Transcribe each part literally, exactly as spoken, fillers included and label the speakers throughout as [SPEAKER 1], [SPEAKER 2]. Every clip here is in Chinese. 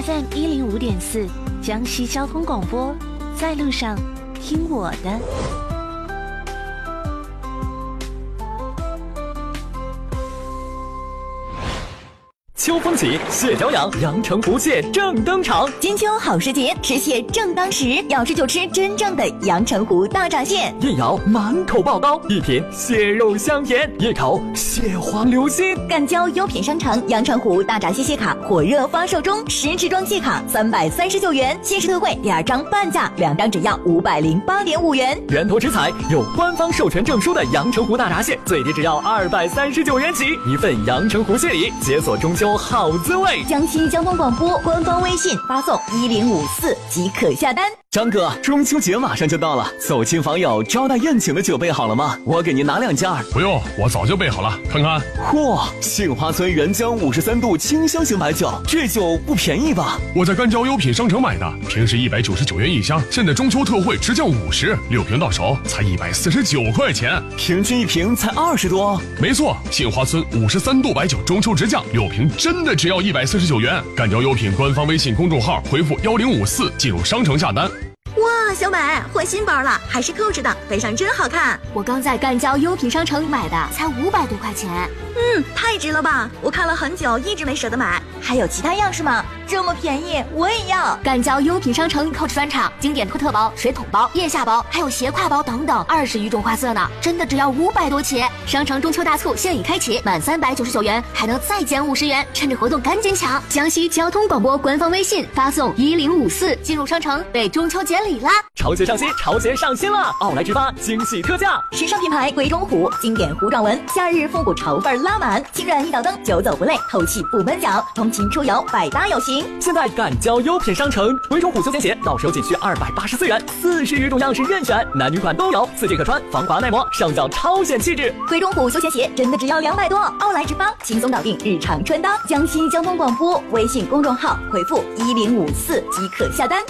[SPEAKER 1] F M 一零五点四，江西交通广播，在路上听我的。
[SPEAKER 2] 秋风起，蟹脚痒，阳澄湖蟹正登场。
[SPEAKER 3] 金秋好时节，吃蟹正当时，要吃就吃真正的阳澄湖大闸蟹。
[SPEAKER 2] 一咬满口爆膏，一品蟹肉香甜，一口蟹黄流心。
[SPEAKER 3] 赣交优品商城阳澄湖大闸蟹蟹卡火热发售中，十支装蟹卡三百三十九元，限时特惠第二张半价，两张只要五百零八点五元。
[SPEAKER 2] 源头食材有官方授权证书的阳澄湖大闸蟹，最低只要二百三十九元起，一份阳澄湖蟹礼，解锁中秋好滋味。
[SPEAKER 3] 江西交通广播官方微信发送一零五四即可下单。
[SPEAKER 2] 张哥，中秋节马上就到了，走亲访友、招待宴请的酒备好了吗？我给您拿两件。
[SPEAKER 4] 不用，我早就备好了，看看。
[SPEAKER 2] 嚯，杏花村原浆五十三度清香型白酒，这酒不便宜吧？
[SPEAKER 4] 我在赣交优品商城买的，平时一百九十九元一箱，现在中秋特惠直降五十，六瓶到手才一百四十九块钱，
[SPEAKER 2] 平均一瓶才二十多。
[SPEAKER 4] 没错，杏花村五十三度白酒中秋直降，六瓶真的只要一百四十九元。赣交优品官方微信公众号回复幺零五四进入商城下单。
[SPEAKER 3] 哇，小美换新包了，还是扣着的，背上真好看。
[SPEAKER 5] 我刚在赣交优品商城买的，才五百多块钱。
[SPEAKER 3] 嗯，太值了吧！我看了很久，一直没舍得买。还有其他样式吗？这么便宜，我也要。
[SPEAKER 5] 赣交优品商城 Coach 专场经典托特包、水桶包、腋下包，还有斜挎包等等，二十余种花色呢，真的只要五百多起。商城中秋大促现已开启，满三百九十九元还能再减五十元，趁着活动赶紧抢！江西交通广播官方微信发送一零五四进入商城，备中秋节礼啦！
[SPEAKER 2] 潮鞋上新，潮鞋上新了！奥莱直发惊喜特价，
[SPEAKER 3] 时尚品牌贵中虎经典糊状纹，夏日复古潮范拉满，轻软一脚蹬，久走不累，透气不闷脚，通勤出游百搭有型。
[SPEAKER 2] 现在赣交优品商城，贵中虎休闲鞋到手仅需二百八十四元，四十余种样式任选，男女款都有，四季可穿，防滑耐磨，上脚超显气质。
[SPEAKER 3] 贵中虎休闲鞋真的只要两百多，奥莱直发轻松搞定日常穿搭。江西交通广播微信公众号回复一零五四即可下单。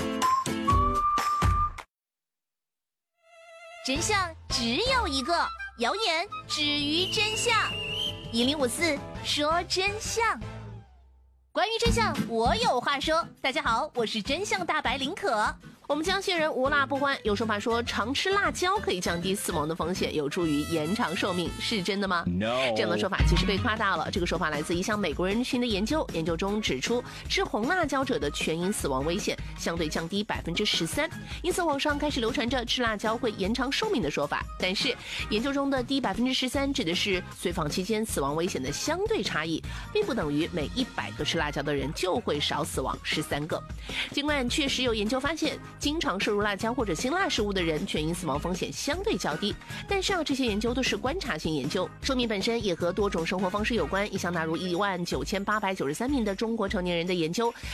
[SPEAKER 6] 真相只有一个，谣言止于真相。一零五四说真相，关于真相，我有话说。大家好，我是真相大白林可。我们江西人无辣不欢，有说法说常吃辣椒可以降低死亡的风险，有助于延长寿命，是真的吗
[SPEAKER 2] ？No，
[SPEAKER 6] 这样的说法其实被夸大了。这个说法来自一项美国人群的研究，研究中指出，吃红辣椒者的全因死亡危险相对降低百分之十三，因此网上开始流传着吃辣椒会延长寿命的说法。但是研究中的低百分之十三指的是随访期间死亡危险的相对差异，并不等于每一百个吃辣椒的人就会少死亡十三个。尽管确实有研究发现，经常摄入辣椒或者辛辣食物的人全因死亡风险相对较低，但是啊，这些研究都是观察性研究，寿命本身也和多种生活方式有关。一项纳入一万九千八百九十三名的中国成年人的研究